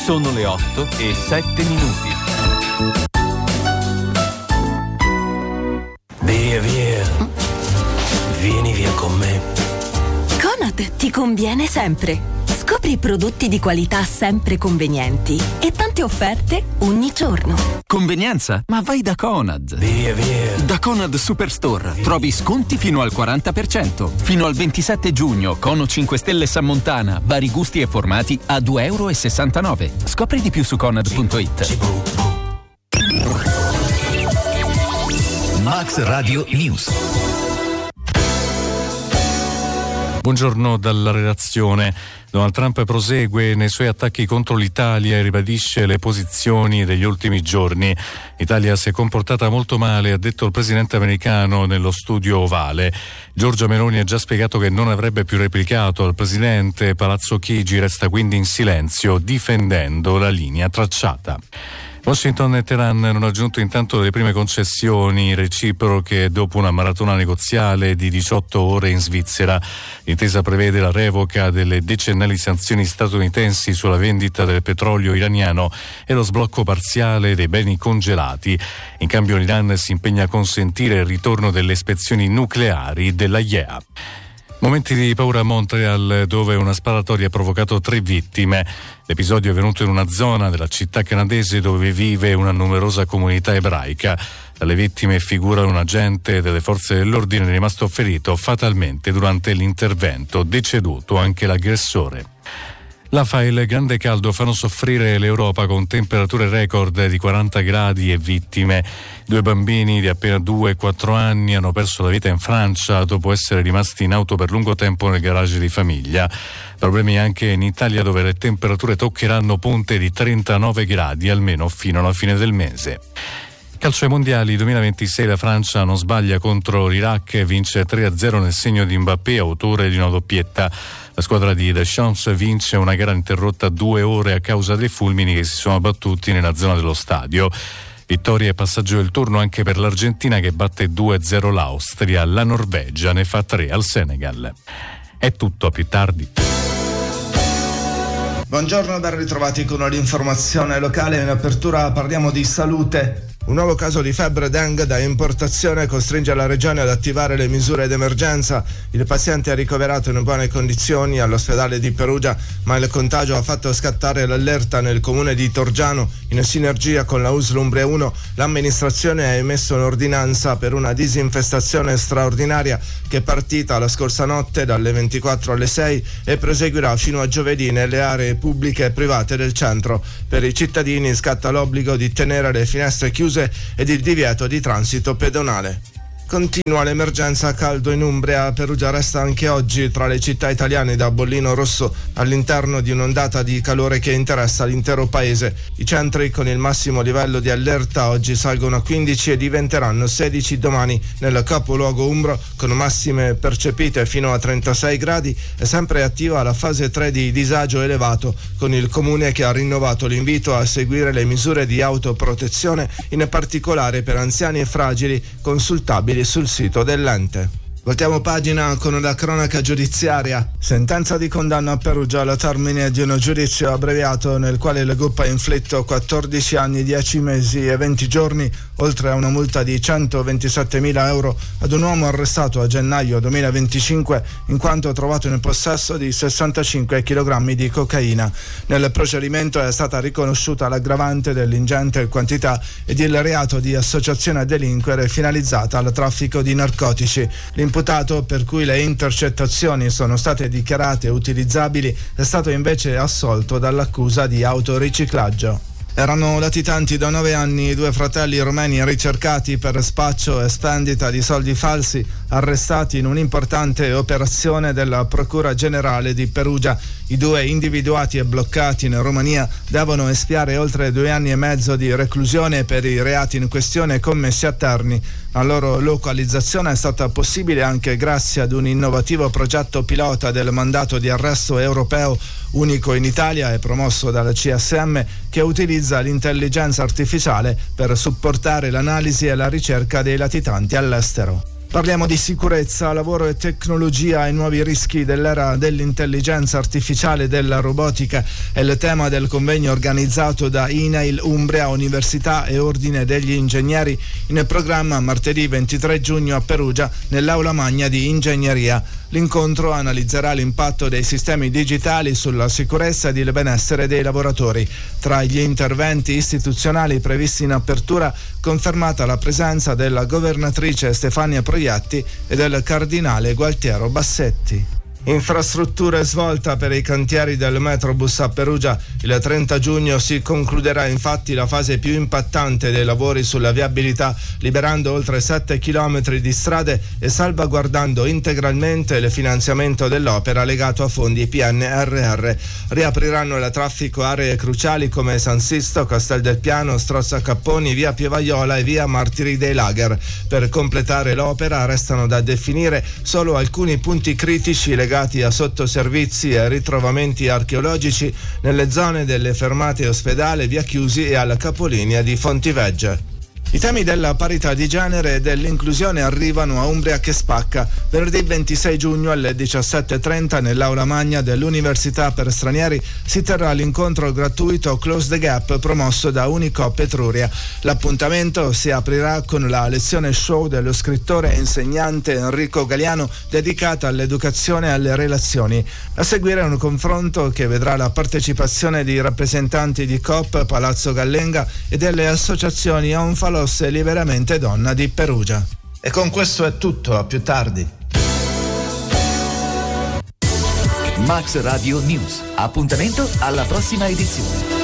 Sono le 8:07. Via. Vieni via con me. Conad ti conviene sempre. Scopri prodotti di qualità sempre convenienti e tante offerte ogni giorno. Convenienza? Ma vai da Conad. Via. Da Conad Superstore trovi sconti fino al 40%. Fino al 27 giugno, Cono 5 Stelle Sammontana, vari gusti e formati a €2,69. Scopri di più su Conad.it. Max Radio News. Buongiorno dalla redazione. Donald Trump prosegue nei suoi attacchi contro l'Italia e ribadisce le posizioni degli ultimi giorni. L'Italia si è comportata molto male, ha detto il presidente americano nello studio ovale. Giorgia Meloni ha già spiegato che non avrebbe più replicato al presidente. Palazzo Chigi resta quindi in silenzio, difendendo la linea tracciata. Washington e Teheran hanno raggiunto intanto le prime concessioni reciproche dopo una maratona negoziale di 18 ore in Svizzera. L'intesa prevede la revoca delle decennali sanzioni statunitensi sulla vendita del petrolio iraniano e lo sblocco parziale dei beni congelati. In cambio l'Iran si impegna a consentire il ritorno delle ispezioni nucleari della IAEA. Momenti di paura a Montreal, dove una sparatoria ha provocato 3 vittime. L'episodio è avvenuto in una zona della città canadese dove vive una numerosa comunità ebraica. Tra le vittime figura un agente delle forze dell'ordine rimasto ferito fatalmente durante l'intervento, deceduto anche l'aggressore. L'AFA e il grande caldo fanno soffrire l'Europa con temperature record di 40 gradi e vittime. 2 bambini di appena 2 e 4 anni hanno perso la vita in Francia dopo essere rimasti in auto per lungo tempo nel garage di famiglia. Problemi anche in Italia, dove le temperature toccheranno punte di 39 gradi almeno fino alla fine del mese. Calcio ai mondiali 2026, la Francia non sbaglia contro l'Iraq e vince 3-0 nel segno di Mbappé, autore di una doppietta. La squadra di Deschamps vince una gara interrotta 2 ore a causa dei fulmini che si sono abbattuti nella zona dello stadio. Vittoria e passaggio del turno anche per l'Argentina, che batte 2-0 l'Austria. La Norvegia ne fa 3 al Senegal. È tutto, a più tardi. Buongiorno, ben ritrovati con l'informazione locale. In apertura parliamo di salute. Un nuovo caso di febbre dengue da importazione costringe la regione ad attivare le misure d'emergenza. Il paziente è ricoverato in buone condizioni all'ospedale di Perugia, ma il contagio ha fatto scattare l'allerta nel comune di Torgiano. In sinergia con la USL Umbria 1, l'amministrazione ha emesso un'ordinanza per una disinfestazione straordinaria che è partita la scorsa notte dalle 24 alle 6 e proseguirà fino a giovedì nelle aree pubbliche e private del centro. Per i cittadini scatta l'obbligo di tenere le finestre chiuse ed il divieto di transito pedonale. Continua l'emergenza caldo in Umbria. Perugia resta anche oggi tra le città italiane da bollino rosso all'interno di un'ondata di calore che interessa l'intero paese. I centri con il massimo livello di allerta oggi salgono a 15 e diventeranno 16 domani. Nel capoluogo umbro, con massime percepite fino a 36 gradi, è sempre attiva la fase 3 di disagio elevato, con il comune che ha rinnovato l'invito a seguire le misure di autoprotezione, in particolare per anziani e fragili, consultabili sul sito dell'ente. Voltiamo pagina con la cronaca giudiziaria. Sentenza di condanna a Perugia al termine di un giudizio abbreviato nel quale il GUP ha inflitto 14 anni, 10 mesi e 20 giorni, oltre a una multa di 127.000 euro ad un uomo arrestato a gennaio 2025 in quanto trovato in possesso di 65 kg di cocaina. Nel procedimento è stata riconosciuta l'aggravante dell'ingente quantità ed il reato di associazione a delinquere finalizzata al traffico di narcotici. L'imputato, per cui le intercettazioni sono state dichiarate utilizzabili, è stato invece assolto dall'accusa di autoriciclaggio. Erano latitanti da 9 anni i 2 fratelli romeni ricercati per spaccio e spendita di soldi falsi, arrestati in un'importante operazione della Procura Generale di Perugia. I 2 individuati e bloccati in Romania devono espiare oltre 2 anni e mezzo di reclusione per i reati in questione commessi a Terni. La loro localizzazione è stata possibile anche grazie ad un innovativo progetto pilota del mandato di arresto europeo, unico in Italia e promosso dal CSM, che utilizza l'intelligenza artificiale per supportare l'analisi e la ricerca dei latitanti all'estero. Parliamo di sicurezza, lavoro e tecnologia ai nuovi rischi dell'era dell'intelligenza artificiale e della robotica è il tema del convegno organizzato da INAIL Umbria, Università e Ordine degli Ingegneri in programma martedì 23 giugno a Perugia nell'aula magna di ingegneria. L'incontro analizzerà l'impatto dei sistemi digitali sulla sicurezza ed il benessere dei lavoratori. Tra gli interventi istituzionali previsti in apertura, confermata la presenza della governatrice Stefania Proietti e del cardinale Gualtiero Bassetti. Infrastrutture svolta per i cantieri del Metrobus a Perugia. Il 30 giugno si concluderà infatti la fase più impattante dei lavori sulla viabilità, liberando oltre 7 chilometri di strade e salvaguardando integralmente il finanziamento dell'opera legato a fondi PNRR. Riapriranno il traffico aree cruciali come San Sisto, Castel del Piano, Strozza Capponi, via Pievaiola e via Martiri dei Lager. Per completare l'opera restano da definire solo alcuni punti critici legati a sottoservizi e ritrovamenti archeologici nelle zone delle fermate ospedale, via Chiusi e alla capolinea di Fontivegge. I temi della parità di genere e dell'inclusione arrivano a Umbria che spacca. Venerdì 26 giugno alle 17:30 nell'aula magna dell'Università per Stranieri si terrà l'incontro gratuito Close the Gap promosso da Unicoop Etruria. L'appuntamento si aprirà con la lezione show dello scrittore e insegnante Enrico Galiano dedicata all'educazione e alle relazioni. A seguire un confronto che vedrà la partecipazione di rappresentanti di Coop, Palazzo Gallenga e delle associazioni Onfalos e Liberamente Donna di Perugia. E con questo è tutto, a più tardi. Max Radio News. Appuntamento alla prossima edizione.